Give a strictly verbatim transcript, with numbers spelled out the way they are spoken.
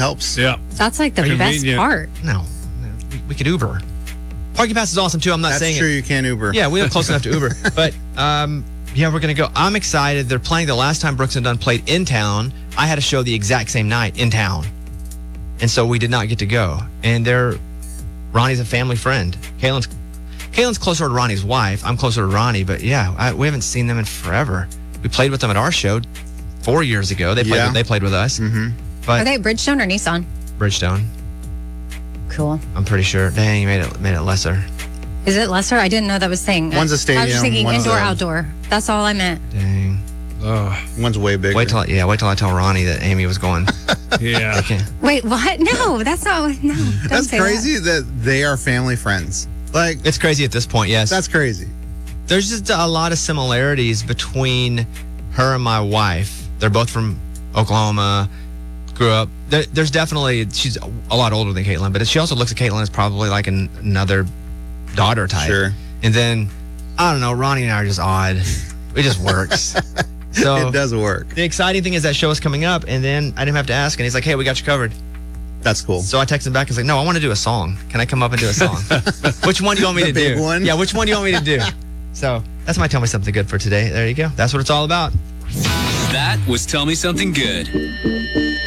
helps. Yeah. That's like the best Convenient. part. No, we, we could Uber. Parking Pass is awesome too. I'm not That's saying true. it. You can't Uber. Yeah, we live close enough to Uber. But um, yeah, we're gonna go. I'm excited. They're playing the last time Brooks and Dunn played in town. I had a show the exact same night in town, and so we did not get to go. And they're Ronnie's a family friend. Kaylin's Kaylin's closer to Ronnie's wife. I'm closer to Ronnie, but yeah, I, we haven't seen them in forever. We played with them at our show four years ago. They played. Yeah. With, they played with us. Mm-hmm. But Are they Bridgestone or Nissan? Bridgestone. Cool. I'm pretty sure. Dang, you made it made it lesser. Is it lesser? I didn't know that was saying. One's a I was stadium, just thinking one's indoor, a- outdoor. That's all I meant. Dang. Oh, One's way bigger. Wait till I, yeah. Wait till I tell Ronnie that Amy was going. yeah. Okay. Wait, what? No, that's not. No, don't That's say crazy that. they are family friends. Like, It's crazy at this point. Yes. that's crazy. There's just a lot of similarities between her and my wife. They're both from Oklahoma, grew up. There, there's definitely, she's a lot older than Caitlin, but she also looks at Caitlin as probably like an, another daughter type. Sure. And then, I don't know, Ronnie and I are just odd. It just works. So It does work. the exciting thing is that show is coming up, and then I didn't have to ask, and he's like, hey, we got you covered. That's cool. So I texted him back. He's like, no, I want to do a song. Can I come up and do a song? Which one do you want me The to big do? one? Yeah, which one do you want me to do? So that's my Tell Me Something Good for today. There you go. That's what it's all about. That was Tell Me Something Good.